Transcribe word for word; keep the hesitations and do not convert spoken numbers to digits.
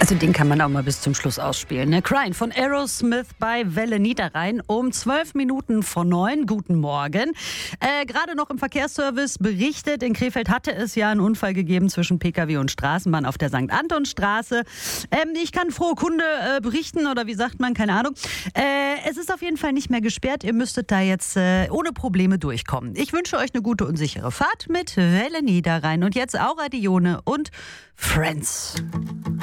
Also den kann man auch mal bis zum Schluss ausspielen. Ne? Crying von Aerosmith bei Welle Niederrhein um zwölf Minuten vor neun. Guten Morgen. Äh, Gerade noch im Verkehrsservice berichtet, in Krefeld hatte es ja einen Unfall gegeben zwischen P K W und Straßenbahn auf der Sankt Anton-Straße. Ähm, ich kann frohe Kunde äh, berichten, oder wie sagt man, keine Ahnung. Äh, es ist auf jeden Fall nicht mehr gesperrt. Ihr müsstet da jetzt äh, ohne Probleme durchkommen. Ich wünsche euch eine gute und sichere Fahrt mit Welle Niederrhein. Und jetzt Aura Dione und Friends.